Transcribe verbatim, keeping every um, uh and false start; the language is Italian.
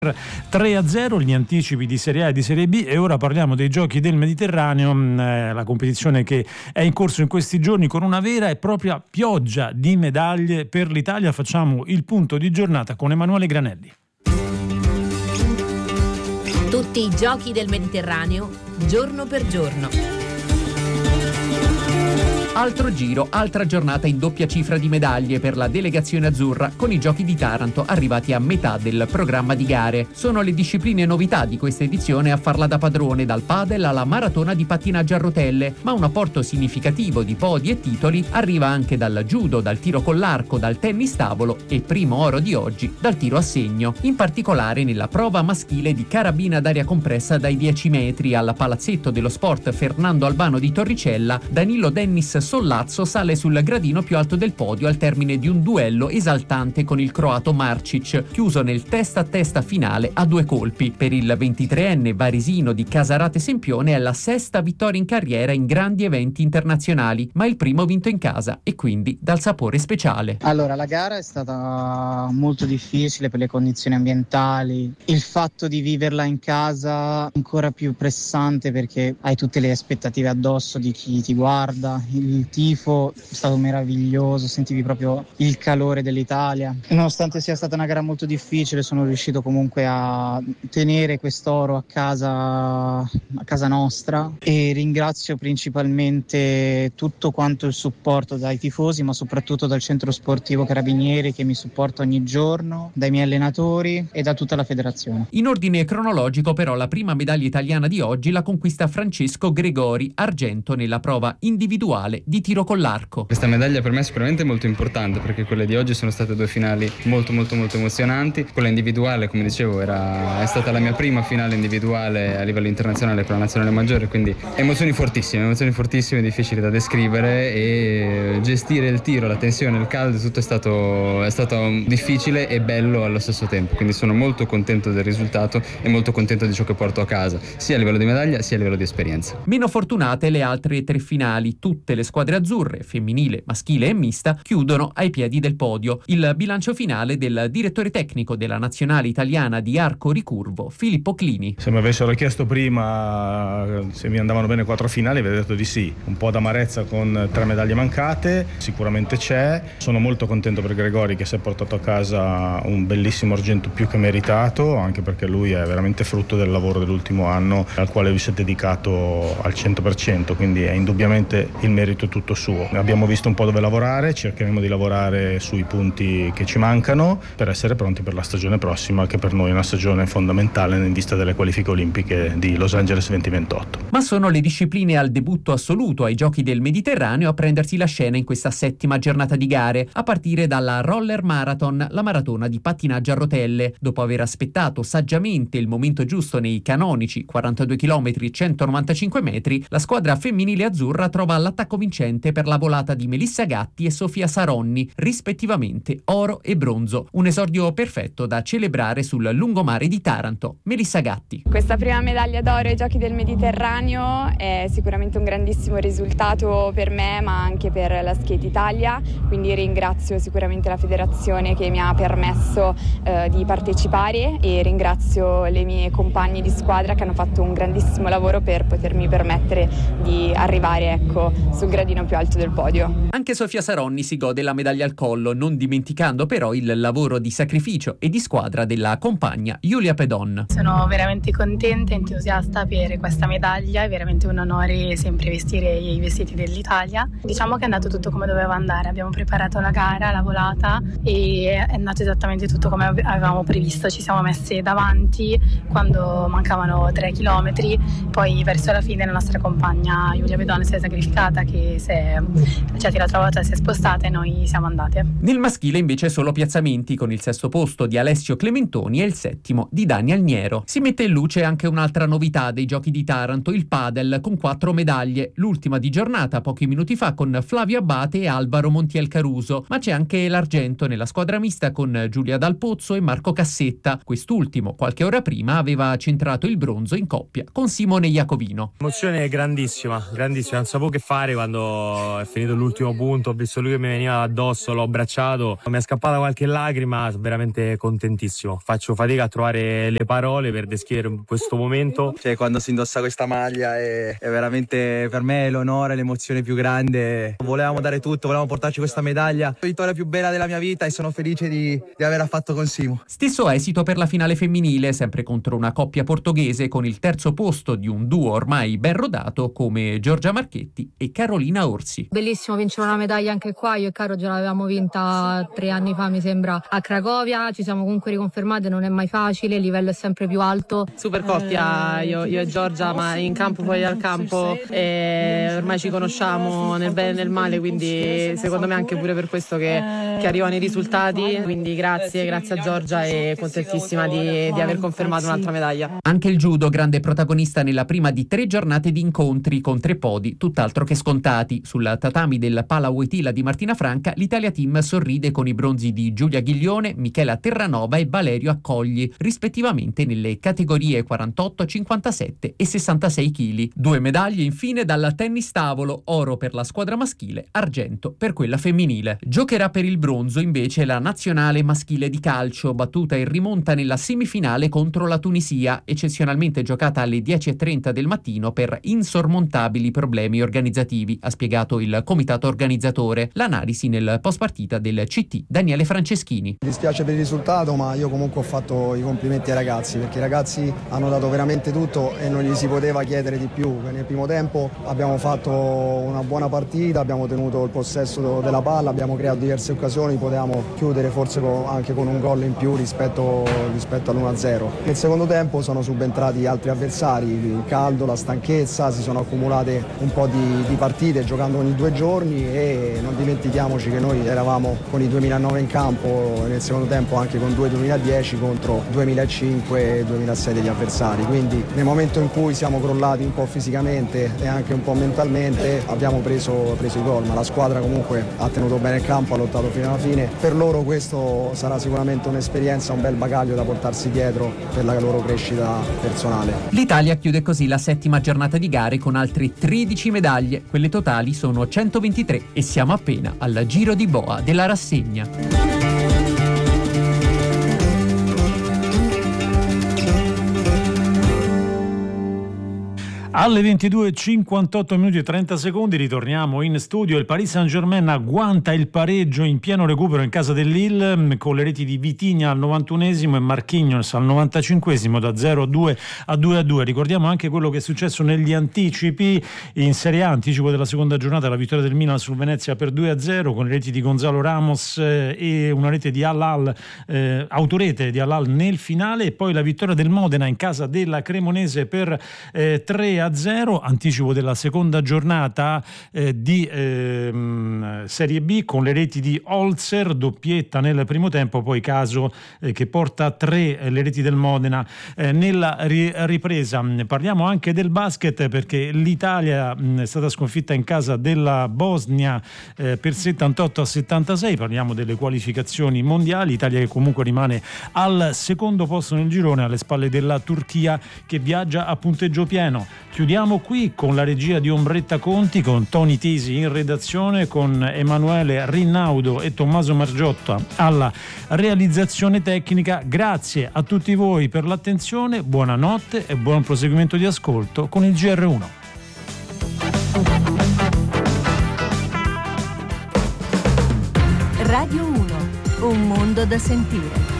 tre a zero gli anticipi di Serie A e di Serie B. E ora parliamo dei Giochi del Mediterraneo, eh, la competizione che è in corso in questi giorni con una vera e propria pioggia di medaglie per l'Italia. Facciamo il punto di giornata con Emanuele Granelli. Tutti i Giochi del Mediterraneo, giorno per giorno. Altro giro, altra giornata in doppia cifra di medaglie per la delegazione azzurra, con i Giochi di Taranto arrivati a metà del programma di gare. Sono le discipline novità di questa edizione a farla da padrone, dal padel alla maratona di pattinaggio a rotelle, ma un apporto significativo di podi e titoli arriva anche dal judo, dal tiro con l'arco, dal tennis tavolo e, primo oro di oggi, dal tiro a segno. In particolare nella prova maschile di carabina d'aria compressa dai dieci metri al palazzetto dello sport Fernando Albano di Torricella, Danilo Dennis Sollazzo sale sul gradino più alto del podio al termine di un duello esaltante con il croato Marcic, chiuso nel testa a testa finale a due colpi. Per il ventitreenne varesino di Casarate Sempione è la sesta vittoria in carriera in grandi eventi internazionali, ma il primo vinto in casa e quindi dal sapore speciale. Allora, la gara è stata molto difficile per le condizioni ambientali, il fatto di viverla in casa ancora più pressante perché hai tutte le aspettative addosso di chi ti guarda. Il tifo è stato meraviglioso, sentivi proprio il calore dell'Italia. Nonostante sia stata una gara molto difficile, sono riuscito comunque a tenere quest'oro a casa, a casa nostra, e ringrazio principalmente tutto quanto il supporto dai tifosi, ma soprattutto dal centro sportivo Carabinieri che mi supporta ogni giorno, dai miei allenatori e da tutta la federazione. In ordine cronologico però la prima medaglia italiana di oggi la conquista Francesco Gregori, argento nella prova individuale di tiro con l'arco. Questa medaglia per me è sicuramente molto importante perché quelle di oggi sono state due finali molto molto molto emozionanti. Quella individuale, come dicevo, era, è stata la mia prima finale individuale a livello internazionale con la nazionale maggiore, quindi emozioni fortissime, emozioni fortissime, difficili da descrivere, e gestire il tiro, la tensione, il caldo, tutto è stato, è stato difficile e bello allo stesso tempo, quindi sono molto contento del risultato e molto contento di ciò che porto a casa, sia a livello di medaglia sia a livello di esperienza. Meno fortunate le altre tre finali, tutte le squadre azzurre, femminile, maschile e mista, chiudono ai piedi del podio. Il bilancio finale del direttore tecnico della nazionale italiana di arco ricurvo, Filippo Clini. Se mi avessero chiesto prima se mi andavano bene quattro finali, avrei detto di sì. Un po' d'amarezza con tre medaglie mancate, sicuramente c'è. Sono molto contento per Gregori che si è portato a casa un bellissimo argento più che meritato, anche perché lui è veramente frutto del lavoro dell'ultimo anno al quale lui si è dedicato al cento per cento, quindi è indubbiamente il merito tutto suo. Abbiamo visto un po' dove lavorare, cercheremo di lavorare sui punti che ci mancano per essere pronti per la stagione prossima, che per noi è una stagione fondamentale in vista delle qualifiche olimpiche di Los Angeles duemilaventotto. Ma sono le discipline al debutto assoluto ai Giochi del Mediterraneo a prendersi la scena in questa settima giornata di gare, a partire dalla Roller Marathon, la maratona di pattinaggio a rotelle. Dopo aver aspettato saggiamente il momento giusto nei canonici quarantadue chilometri centonovantacinque metri, la squadra femminile azzurra trova l'attacco vincente per la volata di Melissa Gatti e Sofia Saronni, rispettivamente oro e bronzo. Un esordio perfetto da celebrare sul lungomare di Taranto. Melissa Gatti. Questa prima medaglia d'oro ai Giochi del Mediterraneo è sicuramente un grandissimo risultato per me, ma anche per la Skate Italia, quindi ringrazio sicuramente la federazione che mi ha permesso eh, di partecipare, e ringrazio le mie compagne di squadra che hanno fatto un grandissimo lavoro per potermi permettere di arrivare, ecco, sul gradino più alto del podio. Anche Sofia Saronni si gode la medaglia al collo, non dimenticando però il lavoro di sacrificio e di squadra della compagna Giulia Pedon. Sono veramente contenta e entusiasta per questa medaglia, è veramente un onore sempre vestire i vestiti dell'Italia. Diciamo che è andato tutto come doveva andare, abbiamo preparato la gara, la volata, e è andato esattamente tutto come avevamo previsto. Ci siamo messi davanti quando mancavano tre chilometri, poi verso la fine la nostra compagna Giulia Pedon si è sacrificata, che si è, ci ha tirato la volta, si è spostata e noi siamo andate. Nel maschile invece solo piazzamenti, con il sesto posto di Alessio Clementoni e il settimo di Daniel Niero. Si mette in luce anche un'altra novità dei Giochi di Taranto, il padel, con quattro medaglie, l'ultima di giornata pochi minuti fa con Flavio Abbate e Alvaro Montiel Caruso, ma c'è anche l'argento nella squadra mista con Giulia Dal Pozzo e Marco Cassetta. Quest'ultimo qualche ora prima aveva centrato il bronzo in coppia con Simone Iacovino. L'emozione è grandissima, grandissima, non sapevo che fare quando quando è finito l'ultimo punto, ho visto lui che mi veniva addosso, l'ho abbracciato, mi è scappata qualche lacrima, sono veramente contentissimo. Faccio fatica a trovare le parole per descrivere questo momento. Cioè, quando si indossa questa maglia è, è veramente per me l'onore, l'emozione più grande. Volevamo dare tutto, volevamo portarci questa medaglia, la vittoria più bella della mia vita, e sono felice di, di averla fatto con Simo. Stesso esito per la finale femminile, sempre contro una coppia portoghese, con il terzo posto di un duo ormai ben rodato come Giorgia Marchetti e Carolina Orsi. Bellissimo vincere una medaglia anche qua, io e Caro già l'avevamo vinta tre anni fa mi sembra a Cracovia, ci siamo comunque riconfermate, non è mai facile, il livello è sempre più alto. Super coppia io, io e Giorgia, ma in campo fuori dal campo, e ormai ci conosciamo nel bene e nel male, quindi secondo me anche pure per questo che, che arrivano i risultati, quindi grazie, grazie a Giorgia e contentissima di, di aver confermato un'altra medaglia. Anche il judo, grande protagonista nella prima di tre giornate di incontri con tre podi tutt'altro che scontati. Sul tatami del Pala Wojtyla di Martina Franca l'Italia Team sorride con i bronzi di Giulia Ghiglione, Michela Terranova e Valerio Accogli, rispettivamente nelle categorie quarantotto, cinquantasette e sessantasei chili. Due medaglie infine dal tennis tavolo, oro per la squadra maschile, argento per quella femminile. Giocherà per il bronzo invece la nazionale maschile di calcio, battuta in rimonta nella semifinale contro la Tunisia, eccezionalmente giocata alle dieci e trenta del mattino per insormontabili problemi organizzativi, ha spiegato il comitato organizzatore. L'analisi nel post partita del C T Daniele Franceschini. Mi dispiace per il risultato, ma io comunque ho fatto i complimenti ai ragazzi, perché i ragazzi hanno dato veramente tutto e non gli si poteva chiedere di più. Nel primo tempo abbiamo fatto una buona partita, abbiamo tenuto il possesso della palla, abbiamo creato diverse occasioni, potevamo chiudere forse anche con un gol in più rispetto, rispetto all'uno a zero. Nel secondo tempo sono subentrati altri avversari, il caldo, la stanchezza, si sono accumulate un po' di, di partite giocando ogni due giorni, e non dimentichiamoci che noi eravamo con i duemilanove in campo nel secondo tempo, anche con due duemiladieci contro duemilacinque e duemilasei degli avversari, quindi nel momento in cui siamo crollati un po' fisicamente e anche un po' mentalmente abbiamo preso, preso i gol, ma la squadra comunque ha tenuto bene il campo, ha lottato fino alla fine. Per loro questo sarà sicuramente un'esperienza, un bel bagaglio da portarsi dietro per la loro crescita personale. L'Italia chiude così la settima giornata di gare con altre tredici medaglie, quelle totali sono centoventitré e siamo appena al giro di boa della rassegna. Alle ventidue e cinquantotto minuti e trenta secondi ritorniamo in studio. Il Paris Saint-Germain agguanta il pareggio in pieno recupero in casa del Lille con le reti di Vitinha al novantunesimo e Marquinhos al novantacinquesimo, da zero a due a due a due. Ricordiamo anche quello che è successo negli anticipi in Serie A, anticipo della seconda giornata, la vittoria del Milan sul Venezia per due a zero con le reti di Gonzalo Ramos eh, e una rete di Al-Al, eh, autorete di Al-Al nel finale, e poi la vittoria del Modena in casa della Cremonese per eh, tre a zero, anticipo della seconda giornata eh, di eh, Serie B con le reti di Holzer, doppietta nel primo tempo, poi caso eh, che porta a tre eh, le reti del Modena eh, nella ri- ripresa. Parliamo anche del basket, perché l'Italia mh, è stata sconfitta in casa della Bosnia eh, per settantotto a settantasei, parliamo delle qualificazioni mondiali, Italia che comunque rimane al secondo posto nel girone alle spalle della Turchia che viaggia a punteggio pieno. Chiudiamo qui con la regia di Ombretta Conti, con Tony Tisi in redazione, con Emanuele Rinnaudo e Tommaso Margiotta alla realizzazione tecnica. Grazie a tutti voi per l'attenzione, buonanotte e buon proseguimento di ascolto con il G R uno. Radio uno, un mondo da sentire.